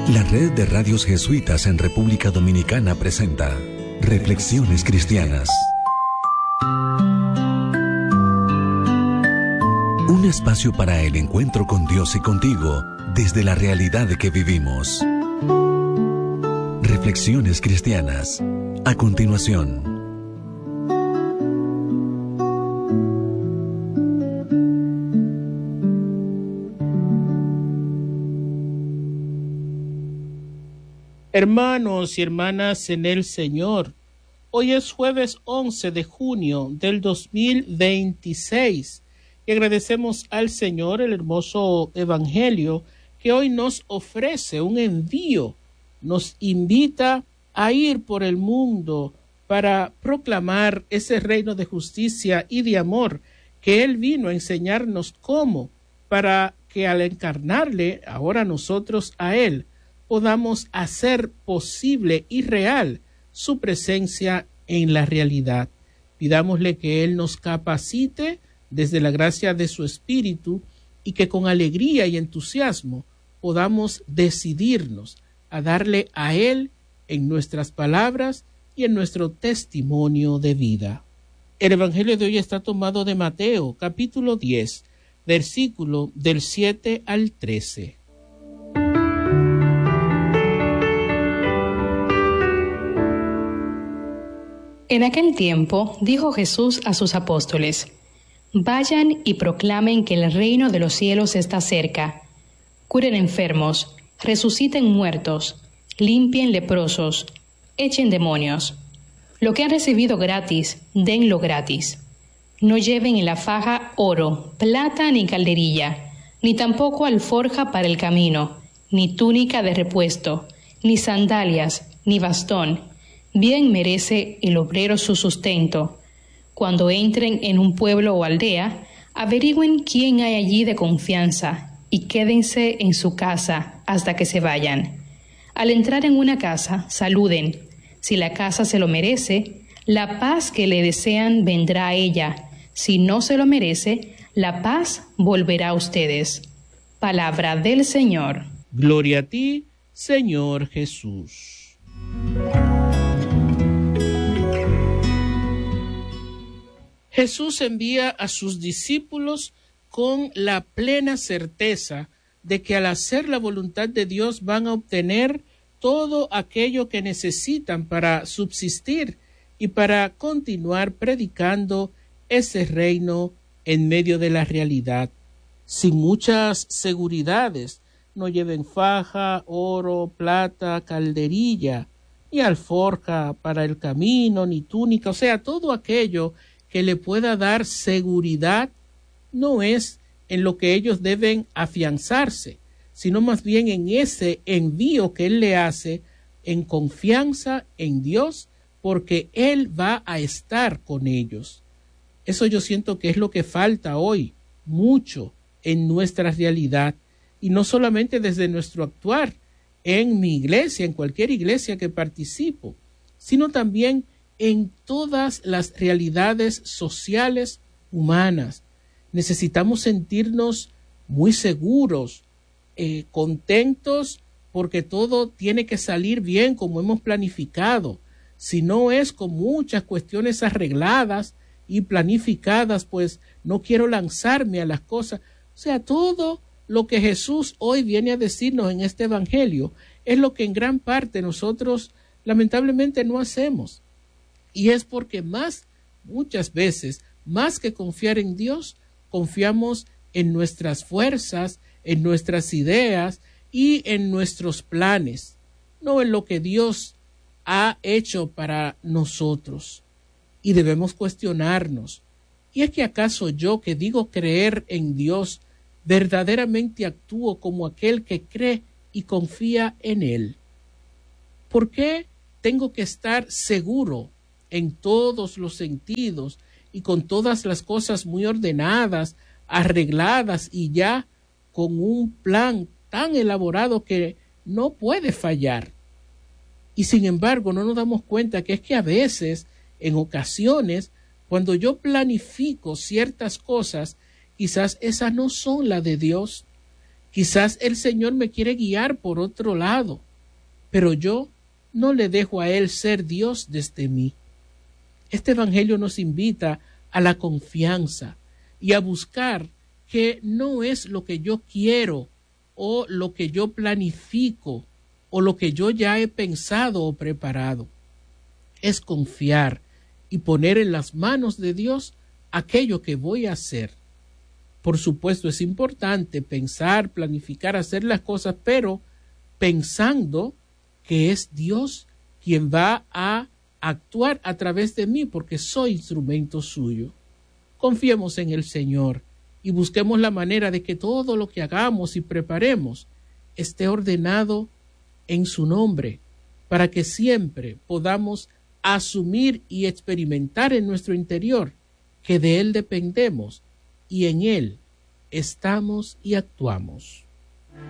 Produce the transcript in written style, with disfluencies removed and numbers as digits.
La Red de Radios Jesuitas en República Dominicana presenta Reflexiones Cristianas. Un espacio para el encuentro con Dios y contigo desde la realidad que vivimos. Reflexiones Cristianas. A continuación. Hermanos y hermanas en el Señor, hoy es jueves 11 de junio del 2026 y agradecemos al Señor el hermoso evangelio que hoy nos ofrece un envío, nos invita a ir por el mundo para proclamar ese reino de justicia y de amor que Él vino a enseñarnos cómo, para que al encarnarle ahora nosotros a Él, podamos hacer posible y real su presencia en la realidad. Pidámosle que Él nos capacite desde la gracia de su Espíritu y que con alegría y entusiasmo podamos decidirnos a darle a Él en nuestras palabras y en nuestro testimonio de vida. El Evangelio de hoy está tomado de Mateo, capítulo 10, versículo del 7 al 13. En aquel tiempo dijo Jesús a sus apóstoles: Vayan y proclamen que el reino de los cielos está cerca. Curen enfermos, resuciten muertos, limpien leprosos, echen demonios. Lo que han recibido gratis, denlo gratis. No lleven en la faja oro, plata ni calderilla, ni tampoco alforja para el camino, ni túnica de repuesto, ni sandalias, ni bastón. Bien merece el obrero su sustento. Cuando entren en un pueblo o aldea, averigüen quién hay allí de confianza y quédense en su casa hasta que se vayan. Al entrar en una casa, saluden. Si la casa se lo merece, la paz que le desean vendrá a ella. Si no se lo merece, la paz volverá a ustedes. Palabra del Señor. Gloria a ti, Señor Jesús. Jesús envía a sus discípulos con la plena certeza de que al hacer la voluntad de Dios van a obtener todo aquello que necesitan para subsistir y para continuar predicando ese reino en medio de la realidad. Sin muchas seguridades, no lleven faja, oro, plata, calderilla, ni alforja para el camino, ni túnica, o sea, todo aquello que le pueda dar seguridad no es en lo que ellos deben afianzarse, sino más bien en ese envío que Él le hace en confianza en Dios, porque Él va a estar con ellos. Eso yo siento que es lo que falta hoy, mucho en nuestra realidad, y no solamente desde nuestro actuar en mi iglesia, en cualquier iglesia que participo, sino también en todas las realidades sociales humanas. Necesitamos sentirnos muy seguros, contentos, porque todo tiene que salir bien como hemos planificado. Si no es con muchas cuestiones arregladas y planificadas, pues no quiero lanzarme a las cosas. O sea, todo lo que Jesús hoy viene a decirnos en este evangelio es lo que en gran parte nosotros lamentablemente no hacemos. Y es porque muchas veces, más que confiar en Dios, confiamos en nuestras fuerzas, en nuestras ideas y en nuestros planes, no en lo que Dios ha hecho para nosotros. Y debemos cuestionarnos, ¿y es que acaso yo, que digo creer en Dios, verdaderamente actúo como aquel que cree y confía en Él? ¿Por qué tengo que estar seguro en todos los sentidos y con todas las cosas muy ordenadas, arregladas y ya con un plan tan elaborado que no puede fallar? Y sin embargo no nos damos cuenta que es que a veces, en ocasiones, cuando yo planifico ciertas cosas, quizás esas no son las de Dios. Quizás el Señor me quiere guiar por otro lado, pero yo no le dejo a Él ser Dios desde mí. Este Evangelio nos invita a la confianza y a buscar que no es lo que yo quiero o lo que yo planifico o lo que yo ya he pensado o preparado. Es confiar y poner en las manos de Dios aquello que voy a hacer. Por supuesto, es importante pensar, planificar, hacer las cosas, pero pensando que es Dios quien va a actuar a través de mí, porque soy instrumento suyo. Confiemos en el Señor y busquemos la manera de que todo lo que hagamos y preparemos esté ordenado en su nombre, para que siempre podamos asumir y experimentar en nuestro interior que de Él dependemos y en Él estamos y actuamos.